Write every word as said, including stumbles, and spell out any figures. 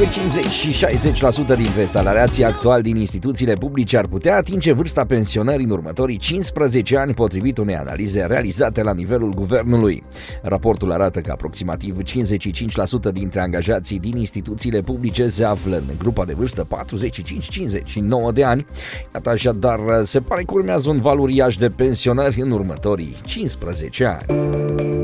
că cincizeci și șaizeci la sută dintre salariații actuali din instituțiile publice ar putea atinge vârsta pensionării în următorii cincisprezece ani, potrivit unei analize realizate la nivelul guvernului. Raportul arată că aproximativ cincizeci și cinci la sută dintre angajații din instituțiile publice se află în grupa de vârstă patruzeci și cinci cincizeci și nouă de ani. Iată, așadar, se pare că urmează un val uriaș de pensionări în următorii cincisprezece ani.